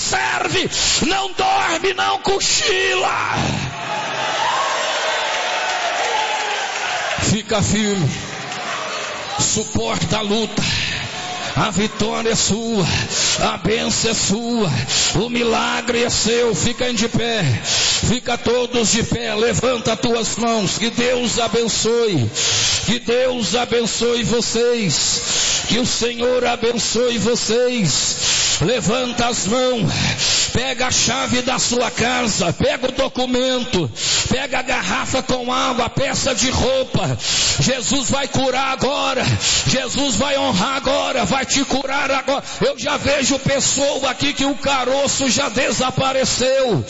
serve, não dorme, não cochila. Fica firme, suporta a luta. A vitória é sua, a bênção é sua, o milagre é seu. Fiquem de pé, fica todos de pé, levanta as tuas mãos, que Deus abençoe, que Deus abençoe vocês, que o Senhor abençoe vocês. Levanta as mãos, pega a chave da sua casa, pega o documento, pega a garrafa com água, a peça de roupa. Jesus vai curar agora, Jesus vai honrar agora, vai te curar agora. Eu já vejo pessoa aqui que o caroço já desapareceu.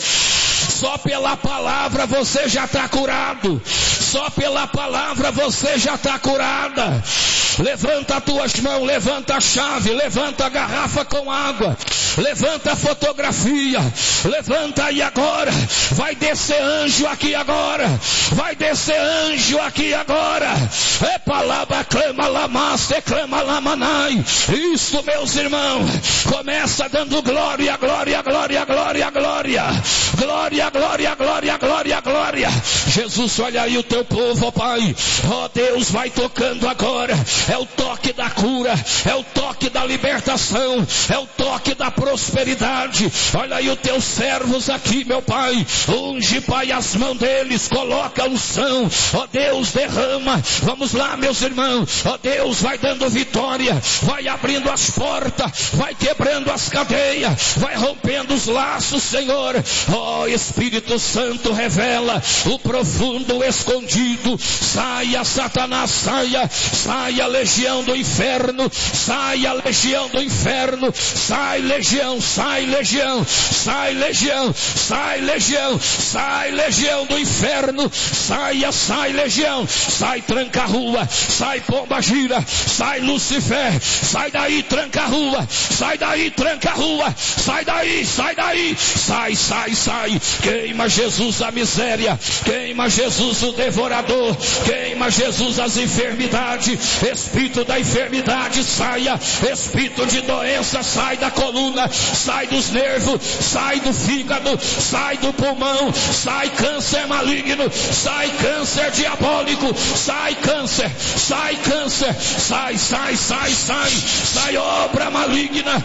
Só pela palavra você já está curado. Só pela palavra você já está curada. Levanta as tuas mãos, levanta a chave, levanta a garrafa com água, levanta a fotografia, levanta aí agora. Vai descer anjo aqui agora, vai descer anjo aqui agora. É palavra, clama lamaste, clama lamanai. Isso, meus irmãos, começa dando glória, glória, glória, glória, glória. Glória, glória, glória, glória, glória. Jesus, olha aí o teu povo, ó Pai. Ó Deus, vai tocando agora. É o toque da cura, é o toque da libertação, é o toque da prosperidade. Olha aí os teus servos aqui, meu Pai. Unge, Pai, as mãos deles, coloca unção. Ó Deus, derrama. Vamos lá, meus irmãos. Ó Deus, vai dando vitória, vai abrindo as portas, vai quebrando as cadeias, vai rompendo os laços, Senhor. Ó Espírito Santo, revela o profundo escondido. Saia, Satanás, saia, saia, legião do inferno, saia, legião do inferno, sai, legião, sai, legião, sai, legião, sai, legião, sai, legião do inferno, saia, sai, legião, sai, tranca a rua, sai, pomba gira, sai, Lucifer, sai daí, tranca a rua, sai daí, tranca a rua, sai daí, sai daí, sai, sai, sai, queima Jesus a miséria, queima Jesus o devorador, queima Jesus as enfermidades. Espírito da enfermidade, saia. Espírito de doença, sai da coluna, sai dos nervos, sai do fígado, sai do pulmão, sai câncer maligno, sai câncer diabólico, sai câncer, sai câncer, sai, sai, sai, sai, sai obra maligna,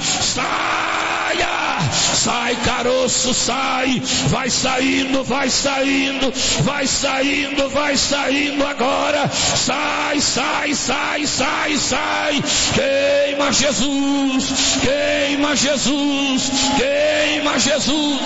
saia, sai caroço, sai, vai saindo, vai saindo, vai saindo, vai saindo agora, sai, sai, sai, sai, sai, queima Jesus, queima Jesus, queima Jesus.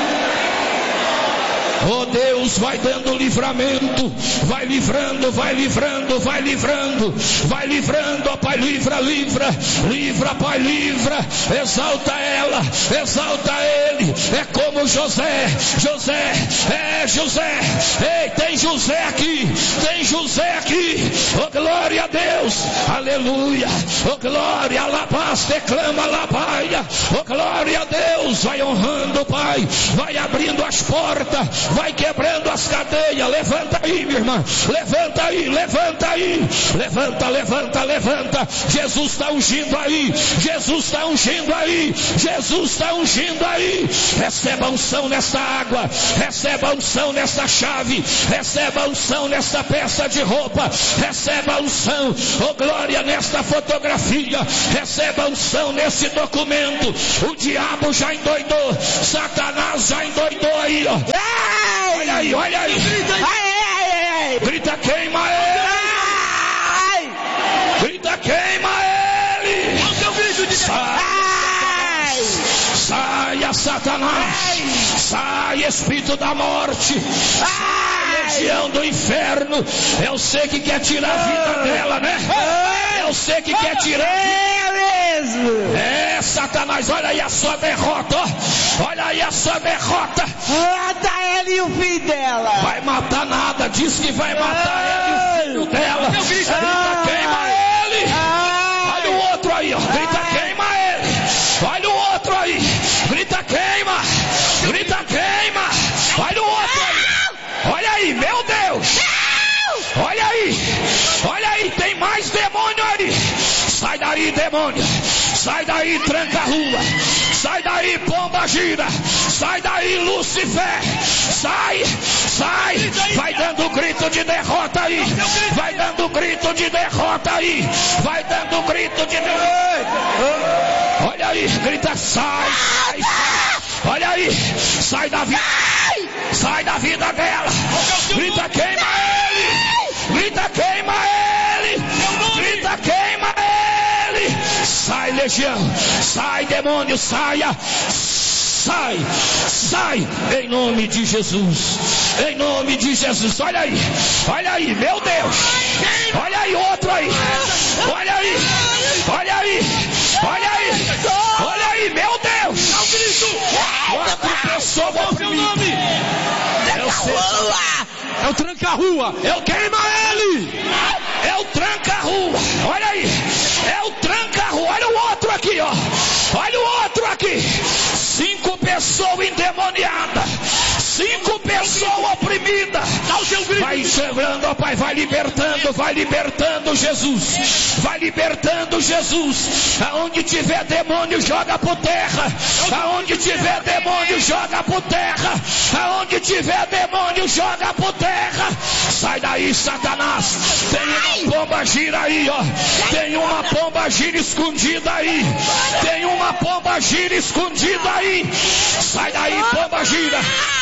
Oh Deus, vai dando livramento, vai livrando, vai livrando, vai livrando, vai livrando, ó Pai, livra, livra, livra, Pai, livra, exalta ela, exalta ele, é como José, José, é José, ei, tem José aqui, tem José aqui, oh glória a Deus, aleluia, oh glória, alabaste, clama, alabaia, oh glória a Deus, vai honrando, Pai, vai abrindo as portas, vai quebrando as cadeias. Levanta aí, minha irmã, levanta aí, levanta aí, levanta, levanta, levanta. Jesus está ungindo aí, Jesus está ungindo aí, Jesus está ungindo aí. Receba a unção nessa água, receba a unção nessa chave, receba a unção nessa peça de roupa, receba a unção, oh glória, nesta fotografia, receba a unção nesse documento. O diabo já endoidou, Satanás já endoidou aí, ó. Olha aí, olha aí. Grita, queima ele. Grita, queima ele. Sai, saia, Satanás. Sai, espírito da morte. Sai, legião do inferno. Eu sei que quer tirar a vida dela, né? Eu sei que quer tirar a vida. É, Satanás, olha aí a sua derrota, ó. Olha aí a sua derrota. Mata ele e o filho dela. Vai matar nada, diz que vai matar ele e o filho dela. Grita, queima ele. Olha o outro aí, ó. Grita, queima ele. Olha o outro aí. Grita, queima. Grita, queima. Olha o outro aí. Olha aí, meu Deus. Olha aí. Olha aí, tem mais demônio ali. Sai daí. daí, demônio. Sai daí, tranca a rua. Sai daí, pomba gira. Sai daí, Lucifer. Sai, sai. Vai dando grito de derrota aí. Vai dando grito de derrota aí. Vai dando grito de derrota. Olha aí, grita, sai, sai, sai. Olha aí, sai da vida. Sai da vida dela. Grita, queima ele. Grita, queima ele. Grita, queima ele. Sai, legião. Sai, demônio, saia. Sai, sai, em nome de Jesus. Em nome de Jesus. Olha aí, meu Deus. Olha aí, outro aí. Olha aí, olha aí, olha aí. Olha aí, meu Deus. Quatro pessoas oprimidas. É o tranca-rua. Eu queimo ele. É o tranca-rua. Olha aí. É o tranca-rua. Olha o outro aqui, ó. Olha o outro aqui. 5 pessoas endemoniadas. 5 pessoas oprimidas. Vai enxergando, ó Pai. Vai libertando Jesus. Vai libertando Jesus. Aonde tiver demônio, joga por terra. Aonde tiver demônio, joga por terra. Aonde tiver demônio, joga por terra. Sai daí, Satanás. Tem uma pomba gira aí, ó. Tem uma pomba gira escondida aí. Tem uma pomba gira escondida aí. Sai daí, pomba gira.